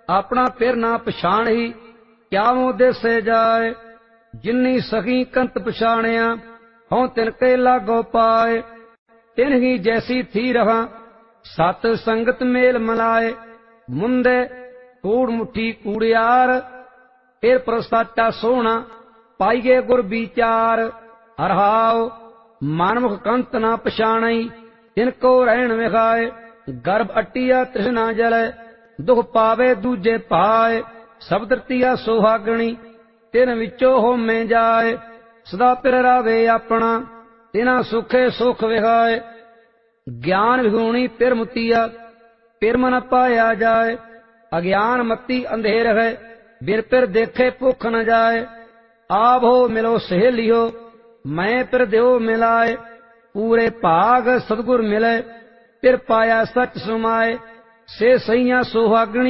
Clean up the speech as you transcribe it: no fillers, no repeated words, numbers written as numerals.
ਆਪਣਾ ਫਿਰ ਨਾ ਪਛਾਣਹੀ, ਕਿਆਵੋਂ ਦੇਸੇ ਜਾਏ। ਜਿਨੀ ਸਖੀ ਕੰਤ ਪਛਾਣਿਆ, ਹੋਂ ਤਿਨ ਕੇ ਲਾਗੋ ਪਾਏ। ਤਿਨ ਹੀ ਜੈਸੀ ਥੀ ਰਹਾ, ਸਤ ਸੰਗਤ ਮੇਲ ਮਲਾਏ। ਮੁੰਦੇ ਕੂੜ ਮੁੱਠੀ ਕੂੜਿਆਰ, ਫਿਰ ਪ੍ਰਸਾਚਾ ਸੋਹਣਾ ਪਾਈਏ ਗੁਰ ਵਿਚਾਰ। ਹਰਹਾਉ ਮਨਮੁਖ ਕੰਤ ਨਾ ਪਛਾਣਈ, ਤਿਨ ਕੋ ਰਹਿਣ ਵਿਖਾਏ। ਗਰਭ ਅਟੀਆ ਤ੍ਰਿਸ਼ਨਾ ਜਲੈ, ਦੁਖ ਪਾਵੇ ਦੂਜੇ ਭਾਏ। ਸ਼ਬਦ ਰਤੀਆ ਸੁਹਾਗਣੀ, ਤਿਨ ਵਿੱਚੋਂ ਹੋਮੇ ਜਾਏ। ਸਦਾ ਪਿਰ ਰਾਵੇ ਆਪਣਾ, ਤਿਨਾ ਸੁਖੇ ਸੁਖ ਵਿਖਾਏ। ਗਿਆਨ ਵਿਹੂਣੀ ਪਿਰ ਮੁਤੀਆ, ਪਿਰ ਮਨ ਪਾਇਆ ਜਾਏ। ਅਗਿਆਨ ਮਤੀ ਅੰਧੇਰ ਹੈ, ਬਿਨ ਪਿਰ ਦੇਖੇ ਭੁੱਖ ਨ ਜਾਏ। ਆਵੋ ਮਿਲੋ ਸਹੇਲਿਓ, ਮੈਂ ਪਿਰ ਦਿਓ ਮਿਲਾਏ। ਪੂਰੇ ਭਾਗ ਸਤਿਗੁਰ ਮਿਲੇ, ਪਿਰ ਪਾਇਆ ਸਚ ਸਮਾਏ। ਸੇ ਸਈਆਂ ਸੁਹਾਗਣੀ